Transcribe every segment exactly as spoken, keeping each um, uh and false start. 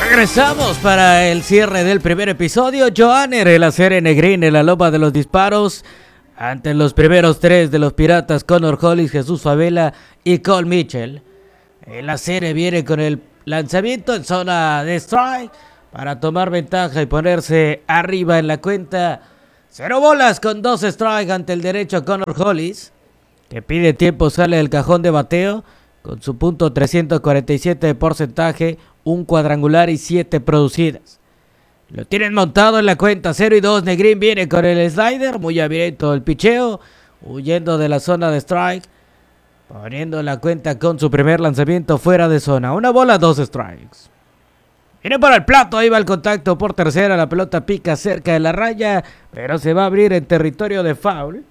Regresamos para el cierre del primer episodio. Johanner, el acere Negrín en la loma de los disparos ante los primeros tres de los Piratas, Connor Hollis, Jesús Favela y Cole Mitchell. El acere viene con el lanzamiento en zona de strike para tomar ventaja y ponerse arriba en la cuenta. Cero bolas con dos strikes ante el derecho Connor Hollis, que pide tiempo, sale del cajón de bateo con su punto trescientos cuarenta y siete de porcentaje, un cuadrangular y siete producidas. Lo tienen montado en la cuenta, cero y dos. Negrín viene con el slider, muy abierto el picheo, huyendo de la zona de strike, poniendo la cuenta con su primer lanzamiento fuera de zona. Una bola, dos strikes. Viene para el plato, ahí va el contacto por tercera, la pelota pica cerca de la raya, pero se va a abrir en territorio de foul.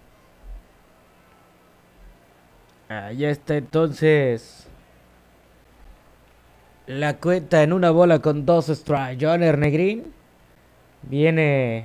Ahí está entonces la cuenta en una bola con dos strikes. Johanner Negrín viene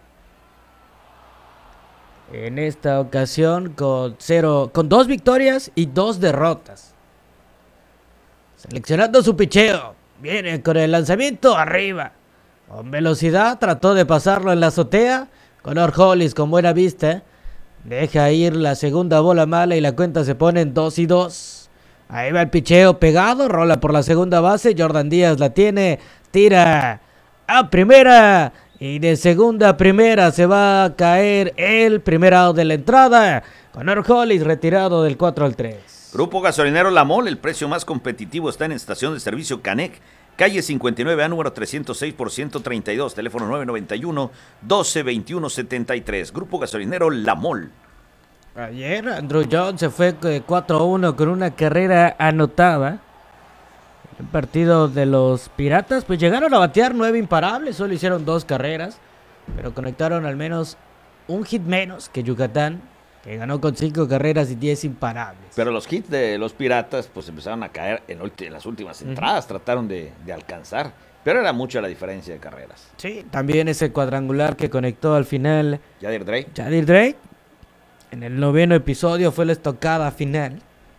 en esta ocasión con cero, con dos victorias y dos derrotas. Seleccionando su picheo, viene con el lanzamiento arriba, con velocidad, trató de pasarlo en la azotea. Connor Hollis con buena vista deja ir la segunda bola mala y la cuenta se pone en dos y dos. Ahí va el picheo pegado, rola por la segunda base, Jordan Díaz la tiene, tira a primera y de segunda a primera se va a caer el primer out de la entrada. Connor Hollis retirado del cuatro al tres. Grupo Gasolinero La Mole, el precio más competitivo está en estación de servicio Canec, calle cincuenta y nueve A, número trescientos seis por ciento treinta y dos, teléfono nueve noventa y uno, doce veintiuno setenta y tres. Grupo Gasolinero La Mole. Ayer Andrew Jones se fue cuatro a uno con una carrera anotada. En el partido de los Piratas, pues llegaron a batear nueve imparables, solo hicieron dos carreras, pero conectaron al menos un hit menos que Yucatán, que ganó con cinco carreras y diez imparables. Pero los hits de los Piratas pues empezaron a caer en, en las últimas entradas, uh-huh. Trataron de, de alcanzar, pero era mucha la diferencia de carreras. Sí, también ese cuadrangular que conectó al final Yadir Drake. Yadir Drake. En el noveno episodio fue la estocada final.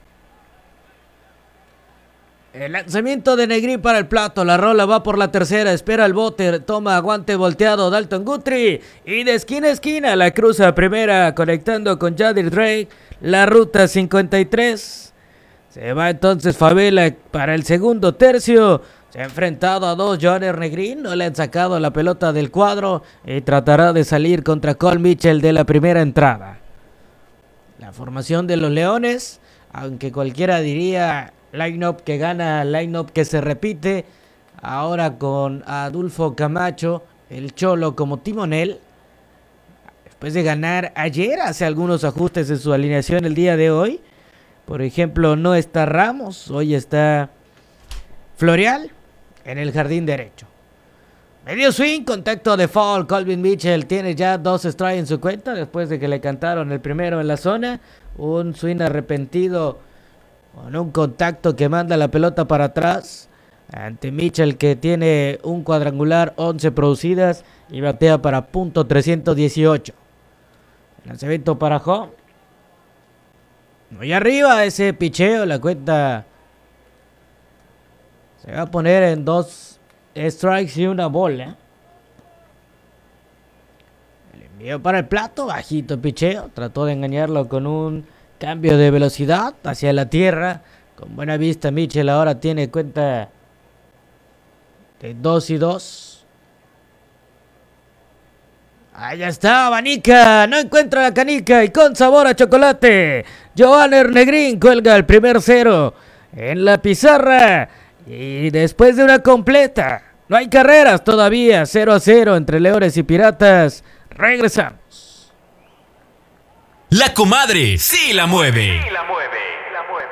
El lanzamiento de Negrín para el plato. La rola va por la tercera. Espera el bote. Toma guante volteado Dalton Guthrie. Y de esquina a esquina la cruza a primera. Conectando con Yadir Drake. La ruta cincuenta y tres. Se va entonces Favela para el segundo tercio. Se ha enfrentado a dos. Johanner Negrín. No le han sacado la pelota del cuadro. Y tratará de salir contra Cole Mitchell de la primera entrada. La formación de los Leones, aunque cualquiera diría line-up que gana, line-up que se repite, ahora con Adolfo Camacho, el Cholo como timonel, después de ganar ayer, hace algunos ajustes en su alineación el día de hoy. Por ejemplo, no está Ramos, hoy está Florial en el jardín derecho. Medio swing, contacto de foul. Colvin Mitchell tiene ya dos strikes en su cuenta después de que le cantaron el primero en la zona. Un swing arrepentido con un contacto que manda la pelota para atrás ante Mitchell, que tiene un cuadrangular, once producidas y batea para punto trescientos dieciocho. Lanzamiento para home. Muy arriba ese picheo, la cuenta se va a poner en dos strikes y una bola. El envío para el plato, bajito picheo. Trató de engañarlo con un cambio de velocidad hacia la tierra. Con buena vista Mitchell ahora tiene cuenta de dos y dos. Allá está, abanica, no encuentra la canica y con sabor a chocolate. Johanner Negrín cuelga el primer cero en la pizarra. Y después de una completa, no hay carreras todavía, cero a cero entre Leones y Piratas. Regresamos. La comadre sí la mueve. Sí la mueve, la mueve.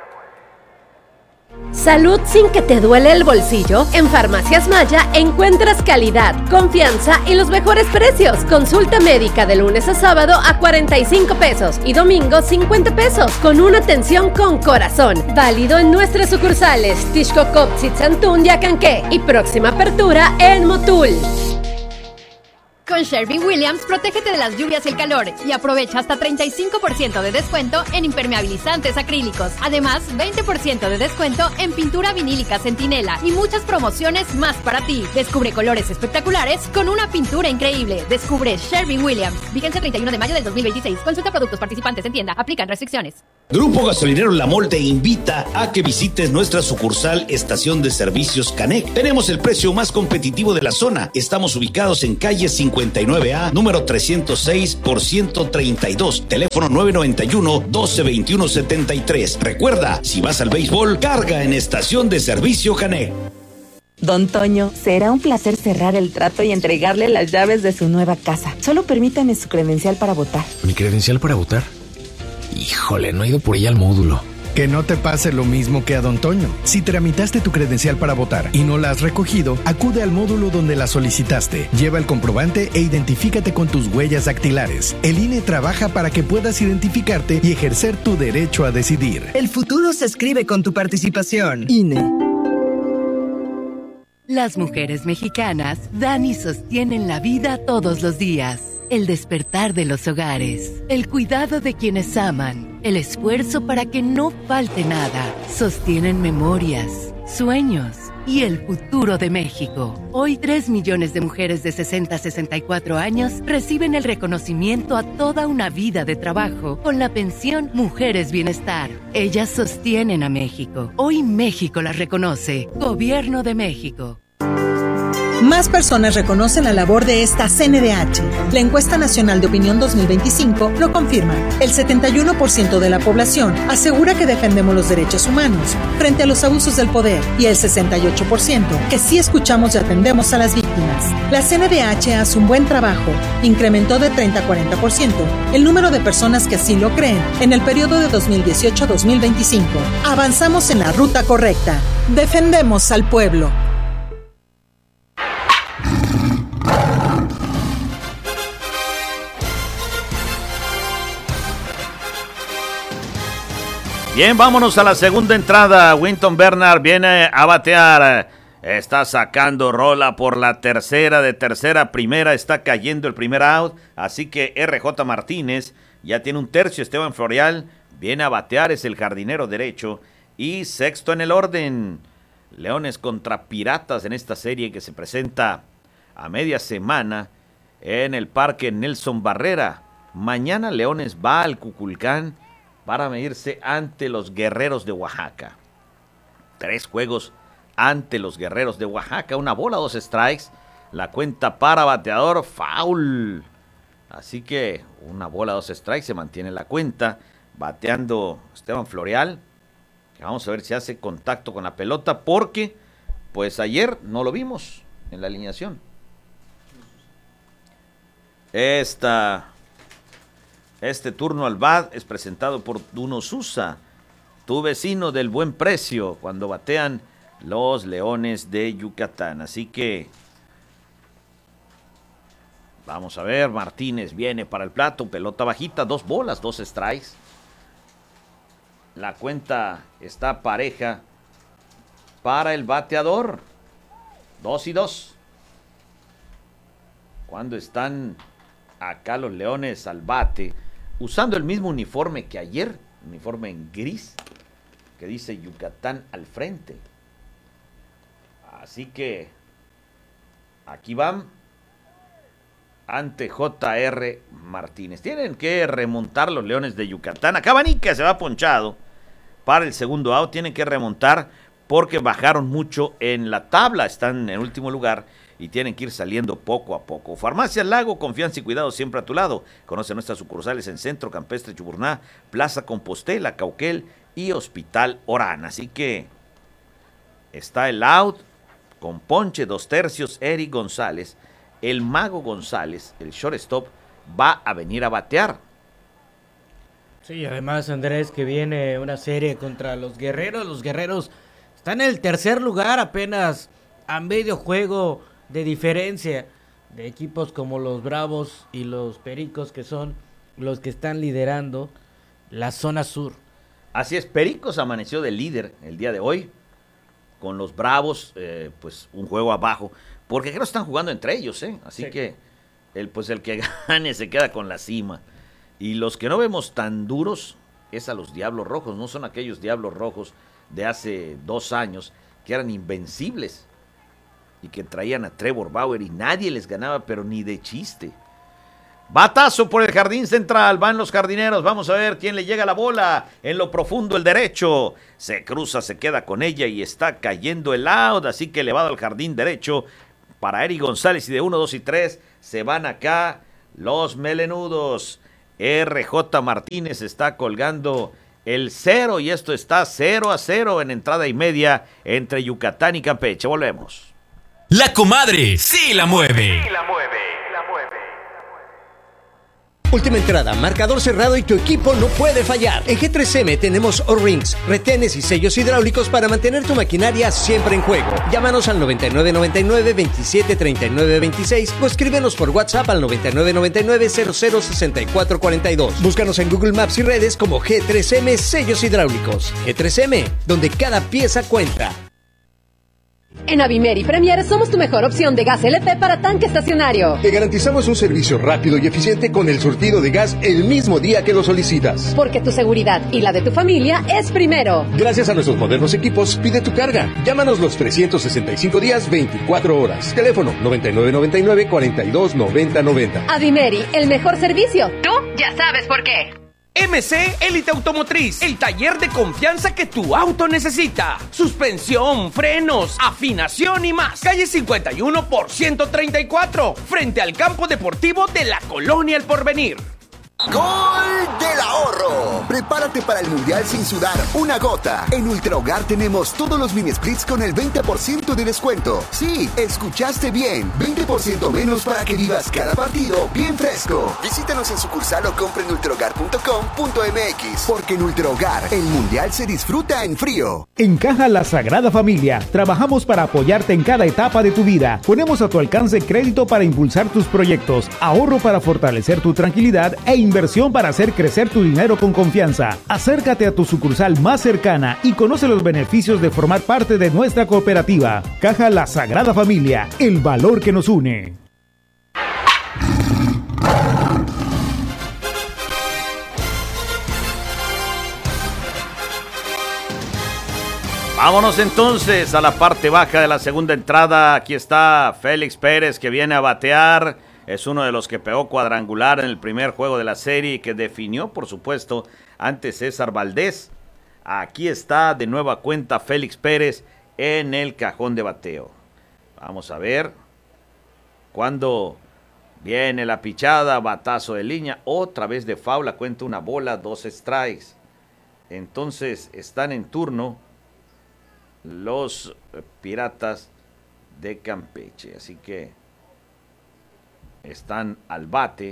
Salud sin que te duele el bolsillo. En Farmacias Maya encuentras calidad, confianza y los mejores precios. Consulta médica de lunes a sábado a cuarenta y cinco pesos y domingo cincuenta pesos con una atención con corazón. Válido en nuestras sucursales Tixcocop, Zitzantún, Yacanqué y próxima apertura en Motul. Con Sherwin-Williams, protégete de las lluvias y el calor y aprovecha hasta treinta y cinco por ciento de descuento en impermeabilizantes acrílicos. Además, veinte por ciento de descuento en pintura vinílica Centinela y muchas promociones más para ti. Descubre colores espectaculares con una pintura increíble. Descubre Sherwin-Williams. Vigencia treinta y uno de mayo del dos mil veintiséis. Consulta productos participantes en tienda. Aplican restricciones. Grupo Gasolinero La Mol te invita a que visites nuestra sucursal Estación de Servicios Canec. Tenemos el precio más competitivo de la zona. Estamos ubicados en calle cincuenta y nueve A, número trescientos seis por ciento treinta y dos, teléfono nueve noventa y uno, doce veintiuno setenta y tres. Recuerda, si vas al béisbol, carga en Estación de Servicio Canec. Don Toño, será un placer cerrar el trato y entregarle las llaves de su nueva casa. Solo permítame su credencial para votar. ¿Mi credencial para votar? Híjole, no he ido por ella al módulo. Que no te pase lo mismo que a Don Toño. Si tramitaste tu credencial para votar y no la has recogido, acude al módulo donde la solicitaste. Lleva el comprobante e identifícate con tus huellas dactilares. El I N E trabaja para que puedas identificarte y ejercer tu derecho a decidir. El futuro se escribe con tu participación. I N E. Las mujeres mexicanas dan y sostienen la vida todos los días. El despertar de los hogares, el cuidado de quienes aman, el esfuerzo para que no falte nada. Sostienen memorias, sueños y el futuro de México. Hoy, tres millones de mujeres de sesenta a sesenta y cuatro años reciben el reconocimiento a toda una vida de trabajo con la pensión Mujeres Bienestar. Ellas sostienen a México. Hoy México las reconoce. Gobierno de México. Más personas reconocen la labor de esta C N D H. La encuesta nacional de opinión dos mil veinticinco lo confirma. El setenta y uno por ciento de la población asegura que defendemos los derechos humanos frente a los abusos del poder y el sesenta y ocho por ciento que sí escuchamos y atendemos a las víctimas. La C N D H hace un buen trabajo. Incrementó de treinta a cuarenta por ciento el número de personas que así lo creen en el periodo de dos mil dieciocho a dos mil veinticinco. Avanzamos en la ruta correcta. Defendemos al pueblo. Bien, vámonos a la segunda entrada. Winton Bernard viene a batear. Está sacando rola por la tercera, de tercera a primera. Está cayendo el primer out. Así que R J Martínez ya tiene un tercio. Esteban Florial viene a batear, es el jardinero derecho. Y sexto en el orden. Leones contra Piratas en esta serie que se presenta a media semana en el Parque Nelson Barrera. Mañana Leones va al Cuculcán para medirse ante los Guerreros de Oaxaca. Tres juegos ante los Guerreros de Oaxaca. Una bola, dos strikes. La cuenta para bateador, foul. Así que una bola, dos strikes, se mantiene la cuenta. Bateando Esteban Florial. Vamos a ver si hace contacto con la pelota, porque pues ayer no lo vimos en la alineación. Esta... Este turno al bat es presentado por Duno Sousa, tu vecino del buen precio, cuando batean los Leones de Yucatán. Así que vamos a ver, Martínez viene para el plato, pelota bajita, dos bolas, dos strikes. La cuenta está pareja para el bateador, dos y dos. Cuando están acá los Leones al bate, usando el mismo uniforme que ayer, uniforme en gris, que dice Yucatán al frente. Así que aquí van ante J R Martínez. Tienen que remontar los Leones de Yucatán. Acá Banica se va ponchado para el segundo out. Tienen que remontar porque bajaron mucho en la tabla. Están en último lugar y tienen que ir saliendo poco a poco. Farmacias Lago, confianza y cuidado siempre a tu lado. Conoce nuestras sucursales en Centro, Campestre, Chuburná, Plaza Compostela, Cauquel y Hospital Orán. Así que está el out con ponche, dos tercios, Eric González. El Mago González, el shortstop, va a venir a batear. Sí, además, Andrés, que viene una serie contra los Guerreros. Los Guerreros están en el tercer lugar, apenas a medio juego de diferencia de equipos como los Bravos y los Pericos, que son los que están liderando la zona sur. Así es, Pericos amaneció de líder el día de hoy, con los Bravos, eh, pues un juego abajo, porque creo que están jugando entre ellos, ¿eh? Así sí. que el, pues el que gane se queda con la cima. Y los que no vemos tan duros es a los Diablos Rojos, no son aquellos Diablos Rojos de hace dos años que eran invencibles y que traían a Trevor Bauer y nadie les ganaba, pero ni de chiste. Batazo por el jardín central, van los jardineros, vamos a ver quién le llega la bola, en lo profundo el derecho, se cruza, se queda con ella y está cayendo el out, así que elevado al jardín derecho para Eric González y de uno, dos y tres se van acá los melenudos. R J Martínez está colgando el cero y esto está cero a cero en entrada y media entre Yucatán y Campeche, volvemos. La comadre sí la mueve. Sí la mueve, la mueve. Última entrada, marcador cerrado y tu equipo no puede fallar. En G tres M tenemos O-Rings, retenes y sellos hidráulicos para mantener tu maquinaria siempre en juego. Llámanos al noventa y nueve noventa y nueve veintisiete treinta y nueve veintiséis o escríbenos por WhatsApp al noventa y nueve noventa y nueve cero cero sesenta y cuatro cuarenta y dos. Búscanos en Google Maps y redes como G tres M Sellos Hidráulicos. G tres M, donde cada pieza cuenta. En Avimeri Premier somos tu mejor opción de gas L P para tanque estacionario. Te garantizamos un servicio rápido y eficiente con el surtido de gas el mismo día que lo solicitas. Porque tu seguridad y la de tu familia es primero. Gracias a nuestros modernos equipos, pide tu carga. Llámanos los trescientos sesenta y cinco días, veinticuatro horas. Teléfono noventa y nueve noventa y nueve cuarenta y dos noventa noventa. Avimeri, el mejor servicio. Tú ya sabes por qué. M C Élite Automotriz, el taller de confianza que tu auto necesita. Suspensión, frenos, afinación y más. Calle cincuenta y uno por ciento treinta y cuatro, frente al campo deportivo de la Colonia El Porvenir. ¡Gol del ahorro! Prepárate para el Mundial sin sudar una gota. En Ultra Hogar tenemos todos los mini splits con el veinte por ciento de descuento. Sí, escuchaste bien. veinte por ciento menos para que vivas cada partido bien fresco. Visítanos en sucursal o compra en ultrahogar punto com punto m x. Porque en Ultra Hogar, el Mundial se disfruta en frío. En Caja La Sagrada Familia, trabajamos para apoyarte en cada etapa de tu vida. Ponemos a tu alcance crédito para impulsar tus proyectos, ahorro para fortalecer tu tranquilidad e inversión para hacer crecer tu dinero con confianza. Acércate a tu sucursal más cercana y conoce los beneficios de formar parte de nuestra cooperativa. Caja La Sagrada Familia, el valor que nos une. Vámonos entonces a la parte baja de la segunda entrada. Aquí está Félix Pérez que viene a batear. Es uno de los que pegó cuadrangular en el primer juego de la serie y que definió, por supuesto, ante César Valdés. Aquí está de nueva cuenta Félix Pérez en el cajón de bateo. Vamos a ver cuando viene la pichada, batazo de línea, otra vez de faula, cuenta una bola, dos strikes. Entonces están en turno los Piratas de Campeche, así que están al bate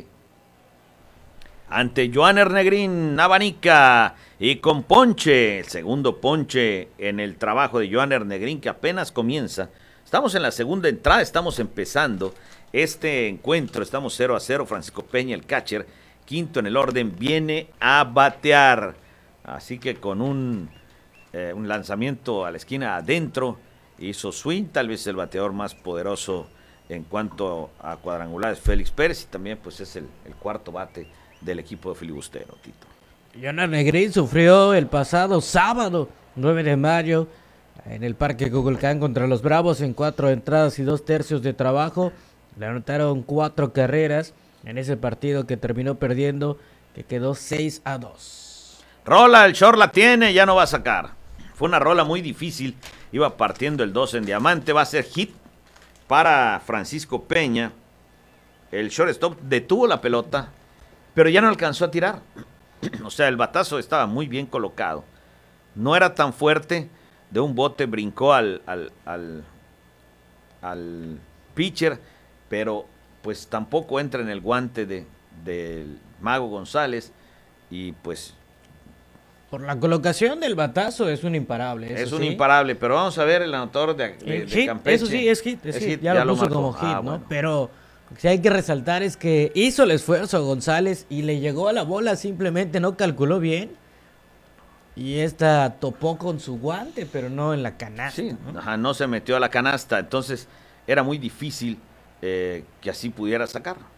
ante Johanner Negrín, abanica y con ponche, el segundo ponche en el trabajo de Johanner Negrín que apenas comienza. Estamos en la segunda entrada, estamos empezando este encuentro, estamos cero a cero. Francisco Peña, el catcher, quinto en el orden, viene a batear, así que con un, eh, un lanzamiento a la esquina adentro, hizo swing, tal vez el bateador más poderoso en cuanto a cuadrangulares, Félix Pérez, y también pues es el, el cuarto bate del equipo de filibustero, Tito. Johanner Negrín sufrió el pasado sábado, nueve de mayo, en el Parque Cuculcán contra los Bravos en cuatro entradas y dos tercios de trabajo. Le anotaron cuatro carreras en ese partido que terminó perdiendo, que quedó seis a dos. Rola, el short la tiene, ya no va a sacar. Fue una rola muy difícil, iba partiendo el dos en diamante, va a ser hit para Francisco Peña. El shortstop detuvo la pelota, pero ya no alcanzó a tirar. O sea, el batazo estaba muy bien colocado. No era tan fuerte, de un bote brincó al, al, al, al pitcher, pero pues tampoco entra en el guante de, del Mago González y pues... Por la colocación del batazo es un imparable. Eso es un sí. imparable, pero vamos a ver el anotador de, de, el de hit, Campeche. Eso sí, es hit. Es es hit. hit Ya, ya lo puso lo como hit, ah, ¿no? bueno. Pero lo que sí hay que resaltar es que hizo el esfuerzo González y le llegó a la bola, simplemente no calculó bien. Y esta topó con su guante, pero no en la canasta. Sí, ¿no? Ajá, no se metió a la canasta, entonces era muy difícil eh, que así pudiera sacar.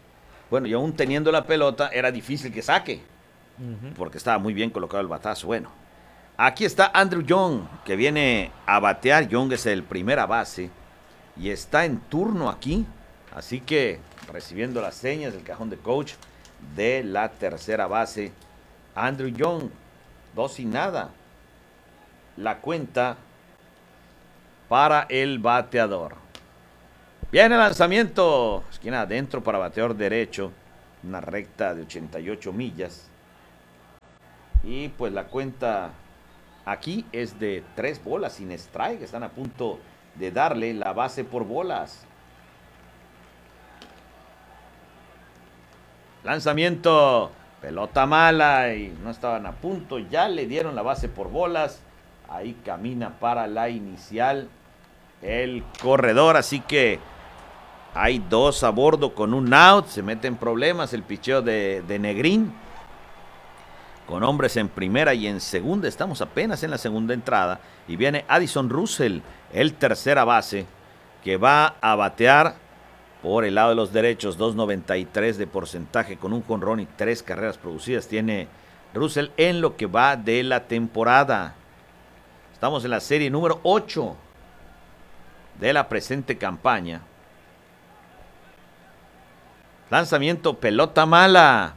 Bueno, y aún teniendo la pelota, era difícil que saque, Uh-huh. porque estaba muy bien colocado el batazo. Bueno, aquí está Andrew Young, que viene a batear. Young es el primera base y está en turno aquí. Así que recibiendo las señas del cajón de coach de la tercera base, Andrew Young, dos y nada. La cuenta para el bateador. Viene el lanzamiento, esquina adentro para bateador derecho, una recta de ochenta y ocho millas. Y pues la cuenta aquí es de tres bolas sin strike. Están a punto de darle la base por bolas. Lanzamiento, pelota mala y no estaban a punto. Ya le dieron la base por bolas. Ahí camina para la inicial el corredor. Así que hay dos a bordo con un out. Se mete en problemas el picheo de, de Negrín. Con hombres en primera y en segunda. Estamos apenas en la segunda entrada. Y viene Addison Russell, el tercera base, que va a batear por el lado de los derechos. dos noventa y tres de porcentaje con un jonrón y tres carreras producidas. Tiene Russell en lo que va de la temporada. Estamos en la serie número ocho de la presente campaña. Lanzamiento, pelota mala.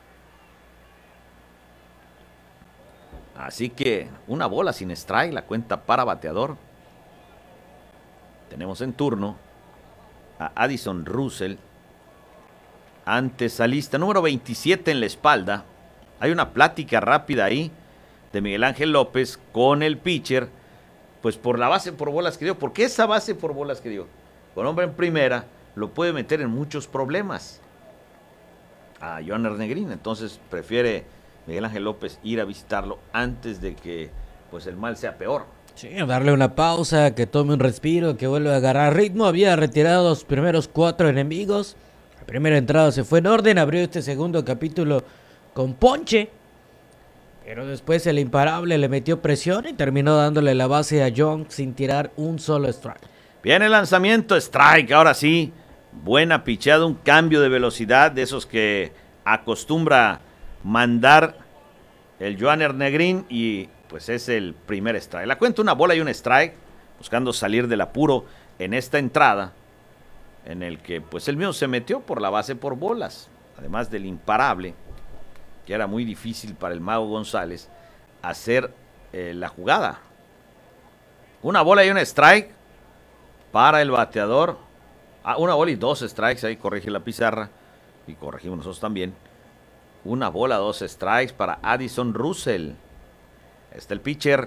Así que una bola sin strike, la cuenta para bateador. Tenemos en turno a Addison Russell. Antesalista número veintisiete en la espalda. Hay una plática rápida ahí de Miguel Ángel López con el pitcher, pues por la base por bolas que dio. Porque esa base por bolas que dio, con hombre en primera, lo puede meter en muchos problemas a Johanner Negrín. Entonces prefiere Miguel Ángel López ir a visitarlo antes de que pues el mal sea peor. Sí, darle una pausa, que tome un respiro, que vuelva a agarrar ritmo. Había retirado los primeros cuatro enemigos. La primera entrada se fue en orden, abrió este segundo capítulo con ponche, pero después el imparable le metió presión y terminó dándole la base a Young sin tirar un solo strike. Viene el lanzamiento, strike, ahora sí. Buena picheada, un cambio de velocidad de esos que acostumbra mandar el Johanner Negrín y pues es el primer strike. La cuenta una bola y un strike, buscando salir del apuro en esta entrada, en el que pues el mío se metió por la base por bolas, además del imparable, que era muy difícil para el Mago González hacer eh, la jugada. Una bola y un strike para el bateador. Ah, una bola y dos strikes, ahí corrige la pizarra y corregimos nosotros también. Una bola, dos strikes para Addison Russell. Está el pitcher.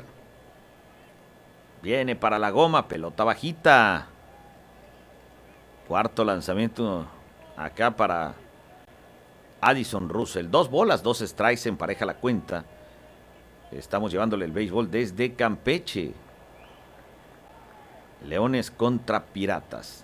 Viene para la goma, pelota bajita. Cuarto lanzamiento acá para Addison Russell. Dos bolas, dos strikes, empareja la cuenta. Estamos llevándole el béisbol desde Campeche. Leones contra Piratas.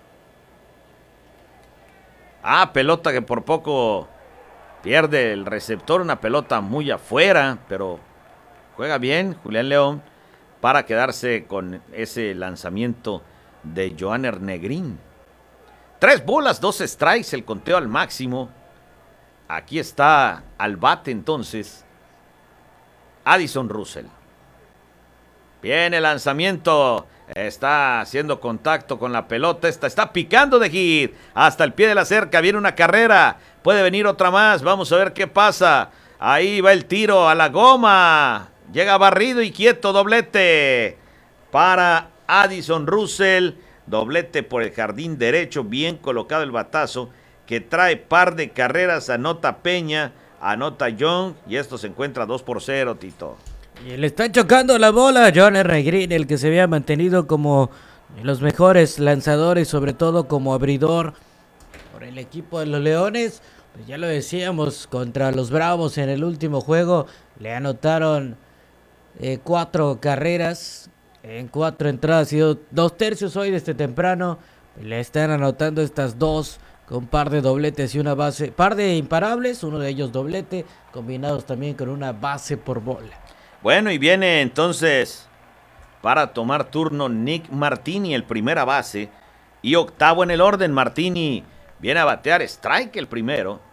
Ah, pelota que por poco pierde el receptor. Una pelota muy afuera, pero juega bien Julián León para quedarse con ese lanzamiento de Johanner Negrín. Tres bolas, dos strikes, el conteo al máximo. Aquí está al bate entonces Addison Russell. Viene el lanzamiento. Está haciendo contacto con la pelota. Esta está picando de hit. Hasta el pie de la cerca. Viene una carrera. Puede venir otra más. Vamos a ver qué pasa. Ahí va el tiro a la goma. Llega barrido y quieto. Doblete para Addison Russell. Doblete por el jardín derecho. Bien colocado el batazo, que trae par de carreras. Anota Peña, anota Young. Y esto se encuentra dos por cero, Tito. Y le está chocando la bola a Johanner Negrín, el que se había mantenido como de los mejores lanzadores, sobre todo como abridor por el equipo de los Leones. Pues ya lo decíamos, contra los Bravos en el último juego le anotaron eh, cuatro carreras en cuatro entradas y do, dos tercios. Hoy desde temprano le están anotando estas dos con par de dobletes y una base, par de imparables, uno de ellos doblete, combinados también con una base por bola. Bueno, y viene entonces para tomar turno Nick Martini, el primera base, y octavo en el orden. Martini viene a batear strike el primero.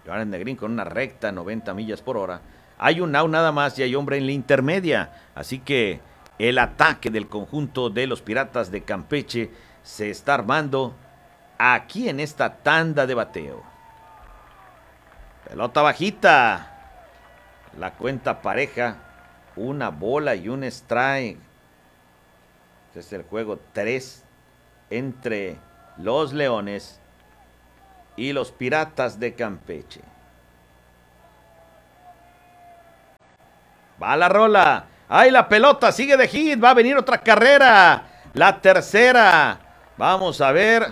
Johannes Negrín con una recta noventa millas por hora. Hay un out nada más y hay hombre en la intermedia. Así que el ataque del conjunto de los Piratas de Campeche se está armando aquí en esta tanda de bateo. Pelota bajita. La cuenta pareja. Una bola y un strike. Este es el juego tres entre los Leones y los Piratas de Campeche. Va la rola. ¡Ay, la pelota! Sigue de hit. Va a venir otra carrera. La tercera. Vamos a ver.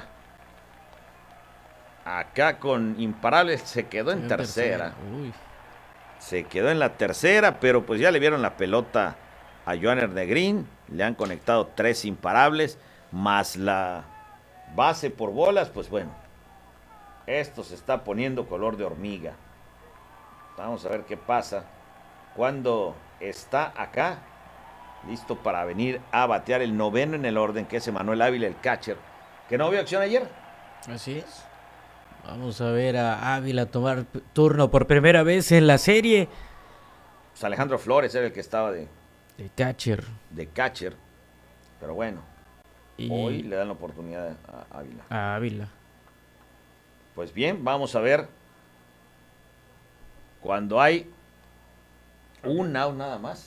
Acá con imparables se quedó en, en tercera. tercera. Uy. Se quedó en la tercera, pero pues ya le vieron la pelota a Johannes Negrín. Le han conectado tres imparables, más la base por bolas. Pues bueno, esto se está poniendo color de hormiga. Vamos a ver qué pasa cuando está acá, listo para venir a batear el noveno en el orden, que es Emanuel Ávila, el catcher, que no vio acción ayer. Así es. Vamos a ver a Ávila tomar turno por primera vez en la serie. Pues Alejandro Flores era el que estaba de... De catcher. De catcher. Pero bueno, y... hoy le dan la oportunidad a Ávila. A Ávila. Pues bien, vamos a ver. Cuando hay un out nada más.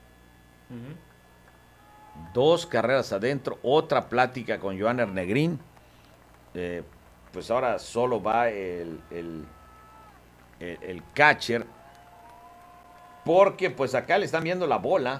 Uh-huh. Dos carreras adentro. Otra plática con Johannes Negrín. Eh, pues ahora solo va el, el, el, el catcher. Porque pues acá le están viendo la bola.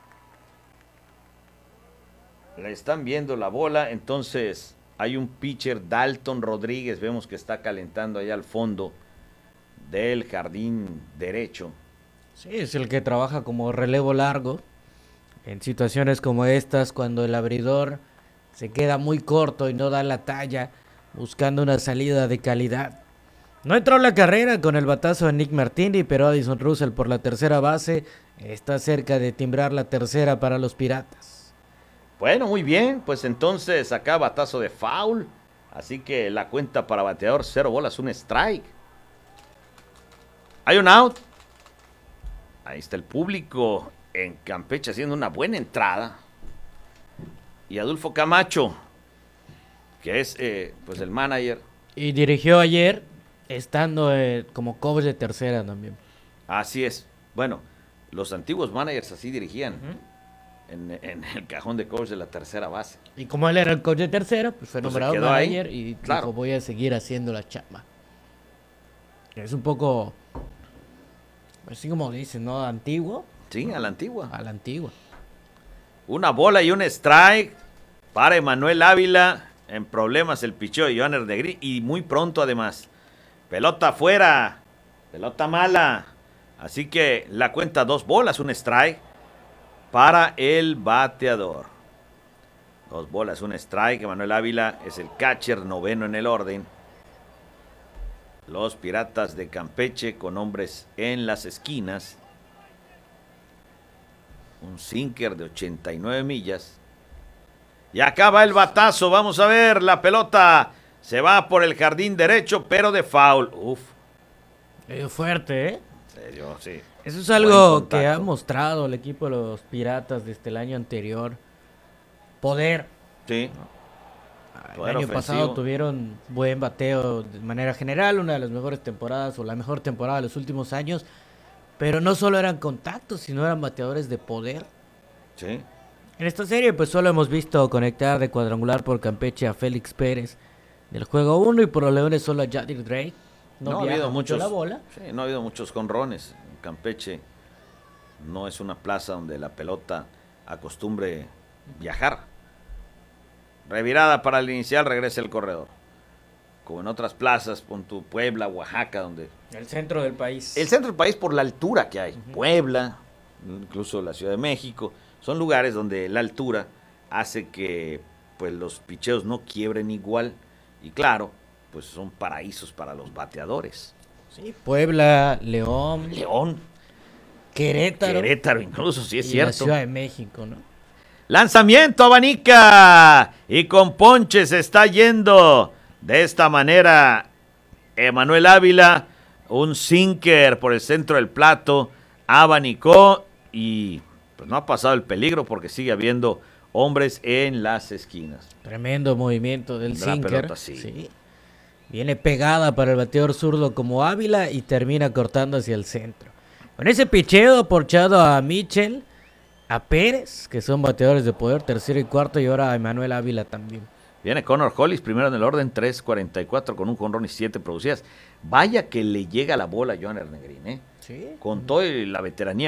Le están viendo la bola. Entonces hay un pitcher, Dalton Rodríguez. Vemos que está calentando allá al fondo del jardín derecho. Sí, es el que trabaja como relevo largo. En situaciones como estas, cuando el abridor se queda muy corto y no da la talla, buscando una salida de calidad. No entró la carrera con el batazo de Nick Martini, pero Addison Russell por la tercera base está cerca de timbrar la tercera para los Piratas. Bueno, muy bien, pues entonces acá batazo de foul, así que la cuenta para bateador, cero bolas, un strike. Hay un out. Ahí está el público en Campeche haciendo una buena entrada. Y Adolfo Camacho, que es eh, pues el manager. Y dirigió ayer, estando eh, como coach de tercera también. Así es. Bueno, los antiguos managers así dirigían. Uh-huh. en, en el cajón de coach de la tercera base. Y como él era el coach de tercera, pues fue pues nombrado manager ahí, y claro. dijo, voy a seguir haciendo la chamba. Es un poco, así como dicen, ¿no? Antiguo. Sí, a la antigua. A la antigua. Una bola y un strike para Emanuel Ávila. En problemas el picheo de Johannes Negrín. Y muy pronto además. Pelota afuera. Pelota mala. Así que la cuenta dos bolas, un strike para el bateador. Dos bolas, un strike. Emanuel Ávila es el catcher, noveno en el orden. Los Piratas de Campeche con hombres en las esquinas. Un sinker de ochenta y nueve millas. Y acá va el batazo. Vamos a ver, la pelota se va por el jardín derecho, pero de foul. Uf. Medio fuerte, ¿eh? Serio, sí. Eso es algo que ha mostrado el equipo de los Piratas desde el año anterior. Poder. Sí. El año ofensivo. Pasado tuvieron buen bateo de manera general, una de las mejores temporadas o la mejor temporada de los últimos años. Pero no solo eran contactos, sino eran bateadores de poder. Sí. En esta serie pues solo hemos visto conectar de cuadrangular por Campeche a Félix Pérez del juego uno y por los Leones solo a Jadir Drake. No, no ha habido muchos, la bola. Sí, no ha habido muchos jonrones. Campeche no es una plaza donde la pelota acostumbre viajar. Revirada para el inicial, regresa el corredor. Como en otras plazas, con tu Puebla, Oaxaca, donde... El centro del país. El centro del país por la altura que hay. Uh-huh. Puebla, incluso la Ciudad de México, son lugares donde la altura hace que pues los picheos no quiebren igual. Y claro, pues son paraísos para los bateadores. Sí, Puebla, León. León. Querétaro. Querétaro incluso, sí es y cierto. La Ciudad de México, ¿no? Lanzamiento, abanica. Y con ponche se está yendo. De esta manera, Emanuel Ávila, Un sinker por el centro del plato, abanicó y pues no ha pasado el peligro porque sigue habiendo hombres en las esquinas. Tremendo movimiento del De la sinker. pelota, sí. Sí. Viene pegada para el bateador zurdo como Ávila y termina cortando hacia el centro. Con ese picheo porchado a Mitchell, a Pérez, que son bateadores de poder, tercero y cuarto, y ahora a Emanuel Ávila también. Viene Connor Hollis, primero en el orden, tres cuarenta y cuatro con un jonrón y siete producidas. Vaya que le llega la bola a Johan Ernegrín, ¿eh? Sí. Con toda la veteranía